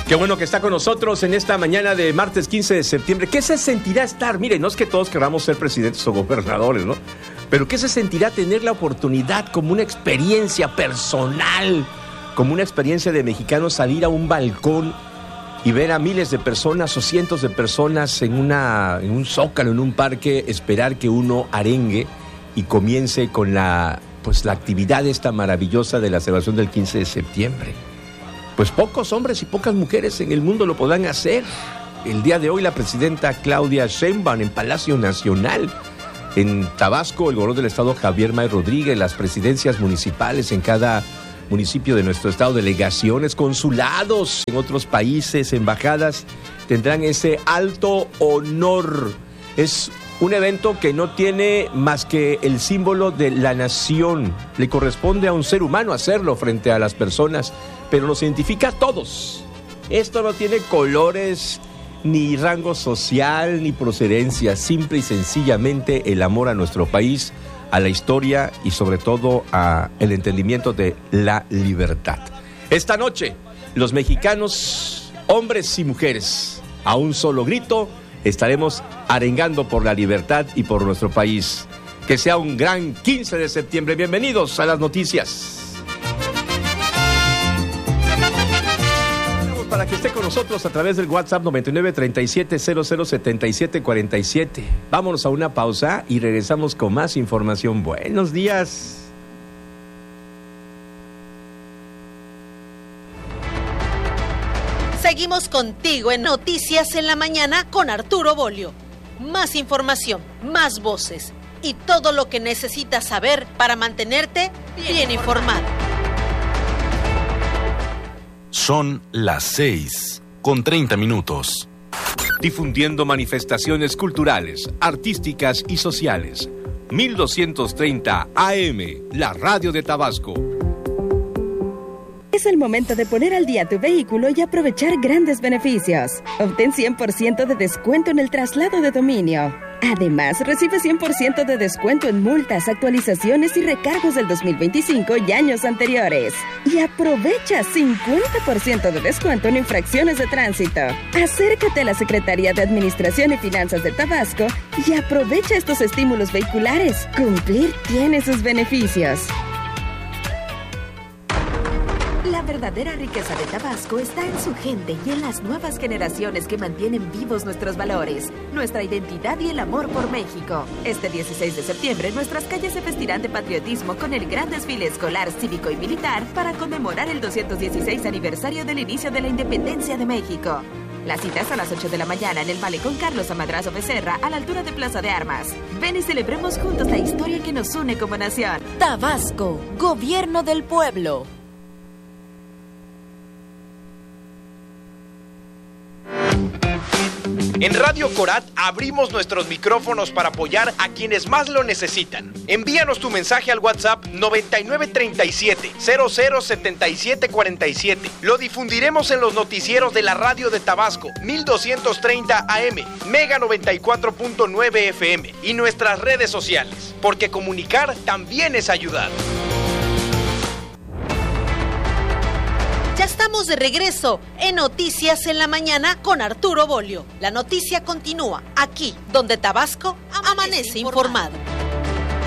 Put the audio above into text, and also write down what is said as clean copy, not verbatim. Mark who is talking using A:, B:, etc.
A: Qué bueno que está con nosotros en esta mañana de martes 15 de septiembre. ¿Qué se sentirá estar? Mire, no es que todos queramos ser presidentes o gobernadores, ¿no? Pero ¿qué se sentirá tener la oportunidad como una experiencia personal, como una experiencia de mexicano, salir a un balcón y ver a miles de personas o cientos de personas en un zócalo, en un parque, esperar que uno arengue y comience con la actividad esta maravillosa de la celebración del 15 de septiembre? Pues pocos hombres y pocas mujeres en el mundo lo podrán hacer. El día de hoy la presidenta Claudia Sheinbaum en Palacio Nacional, en Tabasco, el gobernador del estado Javier May Rodríguez, las presidencias municipales en cada municipio de nuestro estado, delegaciones, consulados en otros países, embajadas, tendrán ese alto honor. Es un evento que no tiene más que el símbolo de la nación. Le corresponde a un ser humano hacerlo frente a las personas, pero nos identifica a todos. Esto no tiene colores, ni rango social, ni procedencia. Simple y sencillamente el amor a nuestro país, a la historia y sobre todo a el entendimiento de la libertad. Esta noche, los mexicanos, hombres y mujeres, a un solo grito, estaremos arengando por la libertad y por nuestro país. Que sea un gran 15 de septiembre. Bienvenidos a las noticias. Para que esté con nosotros a través del WhatsApp 9937007747. Vámonos a una pausa y regresamos con más información. Buenos días.
B: Seguimos contigo en Noticias en la Mañana con Arturo Bolio. Más información, más voces y todo lo que necesitas saber para mantenerte bien informado.
C: Son las 6:30.
A: Difundiendo manifestaciones culturales, artísticas y sociales. 1230 AM, la radio de Tabasco.
D: Es el momento de poner al día tu vehículo y aprovechar grandes beneficios. Obtén 100% de descuento en el traslado de dominio. Además, recibe 100% de descuento en multas, actualizaciones y recargos del 2025 y años anteriores. Y aprovecha 50% de descuento en infracciones de tránsito. Acércate a la Secretaría de Administración y Finanzas de Tabasco y aprovecha estos estímulos vehiculares. Cumplir tiene sus beneficios.
E: La verdadera riqueza de Tabasco está en su gente y en las nuevas generaciones que mantienen vivos nuestros valores, nuestra identidad y el amor por México. Este 16 de septiembre, nuestras calles se vestirán de patriotismo con el gran desfile escolar, cívico y militar para conmemorar el 216 aniversario del inicio de la independencia de México. La cita es a las 8 de la mañana en el Malecón Carlos Amadrazo Becerra, a la altura de Plaza de Armas. Ven y celebremos juntos la historia que nos une como nación.
B: Tabasco, Gobierno del Pueblo.
F: En Radio Corat abrimos nuestros micrófonos para apoyar a quienes más lo necesitan. Envíanos tu mensaje al WhatsApp 9937-007747. Lo difundiremos en los noticieros de la radio de Tabasco, 1230 AM, Mega 94.9 FM y nuestras redes sociales, porque comunicar también es ayudar.
B: Ya estamos de regreso en Noticias en la Mañana con Arturo Bolio. La noticia continúa aquí, donde Tabasco amanece informado.